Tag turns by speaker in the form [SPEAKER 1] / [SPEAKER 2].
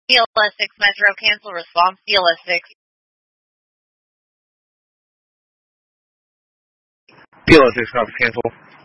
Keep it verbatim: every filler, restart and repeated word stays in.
[SPEAKER 1] P L S six Metro, cancel response. P L S six.
[SPEAKER 2] P L S six, cancel.